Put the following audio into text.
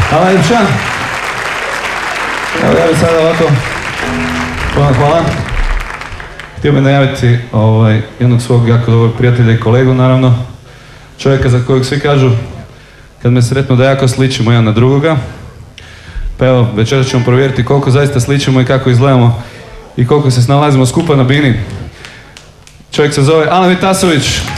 Hvala Ipša. Evo ja bih sada ovako, hvala. Htio bih najaviti jednog svog jako dobrog prijatelja i kolegu, naravno. Čovjeka za kojeg svi kažu, kad me sretnu, da jako sličimo jedan na drugoga. Pa evo, večeras ćemo provjeriti koliko zaista sličimo i kako izgledamo i koliko se snalazimo skupa na bini. Čovjek se zove Alen Vitasović.